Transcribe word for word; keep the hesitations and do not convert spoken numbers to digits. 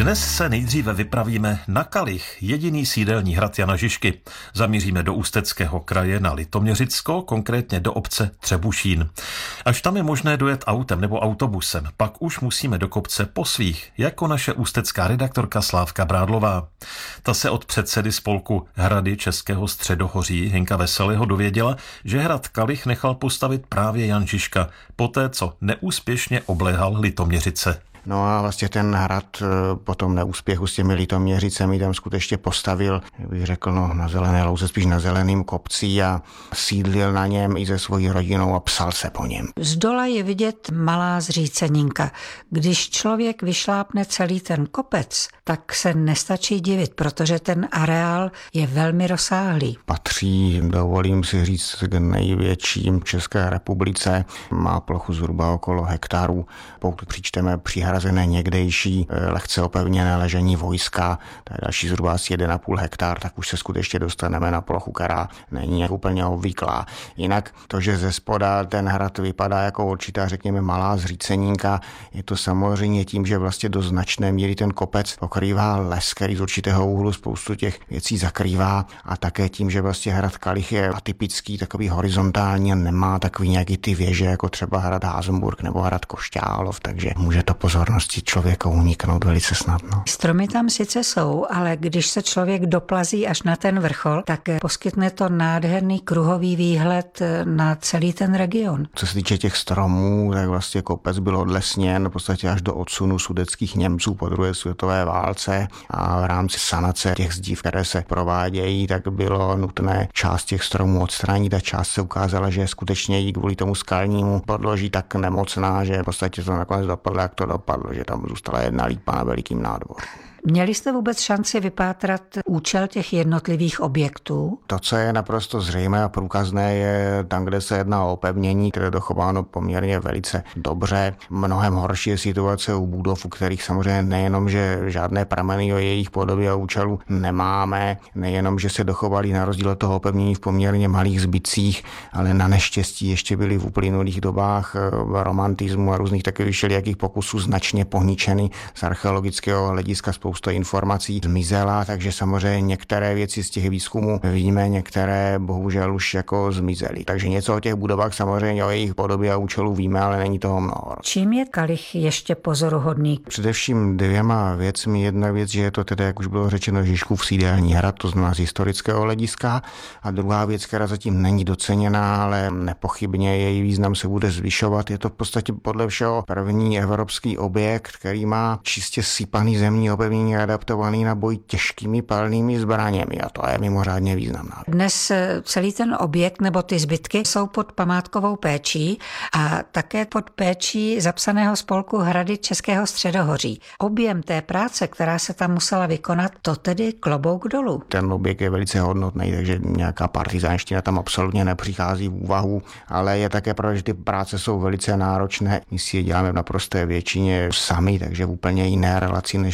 Dnes se nejdříve vypravíme na Kalich, jediný sídelní hrad Jana Žižky. Zamíříme do Ústeckého kraje na Litoměřicko, konkrétně do obce Třebušín. Až tam je možné dojet autem nebo autobusem, pak už musíme do kopce po svých, jako naše ústecká redaktorka Slávka Brádlová. Ta se od předsedy spolku Hrady Českého středohoří Hinka Veselého dověděla, že hrad Kalich nechal postavit právě Jan Žižka, poté co neúspěšně obléhal Litoměřice. No a vlastně ten hrad po tom neúspěchu s těmi Litoměřicemi tam skutečně postavil, bych řekl, no, na zelené louce, spíš na zeleným kopci a sídlil na něm i se svojí rodinou a psal se po něm. Z dola je vidět malá zříceninka. Když člověk vyšlápne celý ten kopec, tak se nestačí divit, protože ten areál je velmi rozsáhlý. Patří, dovolím si říct, k největším v České republice. Má plochu zhruba okolo hektaru. Pokud přičteme přihrazené někdejší lehce opevněné ležení vojska, to je další zhruba asi jeden a půl hektar, tak už se skutečně dostaneme na plochu, která není úplně obvyklá. Jinak to, že ze spoda ten hrad vypadá jako určitá, řekněme, malá zříceninka, je to samozřejmě tím, že vlastně do značné míry ten kopec pokrývá les, který z určitého úhlu spoustu těch věcí zakrývá, a také tím, že vlastně hrad Kalich je atypický, takový horizontální a nemá takový nějaký ty věže, jako třeba hrad Házenburg nebo hrad Košťálov, takže může to pozornosti člověka uniknout velice snadno. Stromy tam sice jsou, ale když se člověk doplazí až na ten vrchol, tak poskytne to nádherný kruhový výhled na celý ten region. Co se týče těch stromů, tak vlastně kopec byl odlesněn v podstatě až do odsunu sudetských Němců po druhé světové válce a v rámci sanace těch zdí, které se provádějí, tak bylo nutné část těch stromů odstranit a část se ukázala, že skutečně jí kvůli tomu skalnímu podloží tak nemocná, že v podstatě to nakonec dopadlo, jak to dopadlo, že tam zůstala jedna lípa na velikým nádvoří. Měli jste vůbec šanci vypátrat účel těch jednotlivých objektů? To, co je naprosto zřejmé a průkazné, je tam, kde se jedná o opevnění, které je dochováno poměrně velice dobře. Mnohem horší je situace u budov, u kterých samozřejmě nejenom, že žádné prameny o jejich podobě a účelu nemáme, nejenom, že se dochovali na rozdíl od toho opevnění v poměrně malých zbytcích, ale na neštěstí ještě byly v uplynulých dobách romantismu a různých takových všelijakých pokusů značně pohničeny z archeologického hlediska. Spousta informací zmizela, takže samozřejmě některé věci z těch výzkumů víme, některé bohužel už jako zmizely. Takže něco o těch budovách samozřejmě o jejich podobě a účelu víme, ale není toho mnoho. Čím je Kalich ještě pozoruhodný? Především dvěma věcmi. Jedna věc, že je to tedy, jak už bylo řečeno, Žižkův sídelní hrad, to znamená z historického hlediska. A druhá věc, která zatím není doceněná, ale nepochybně její význam se bude zvyšovat, je to v podstatě podle všeho první evropský objekt, který má čistě sypaný zemní opevnění adaptovaný na boj těžkými palnými zbraněmi, a to je mimořádně významná. Dnes celý ten objekt nebo ty zbytky jsou pod památkovou péčí a také pod péčí zapsaného spolku Hrady Českého středohoří. Objem té práce, která se tam musela vykonat, to tedy klobouk dolů. Ten objekt je velice hodnotný, takže nějaká partizánština tam absolutně nepřichází v úvahu, ale je také pravda, že ty práce jsou velice náročné. My si je děláme v naprosté většině sami, takže v úplně jiné relaci než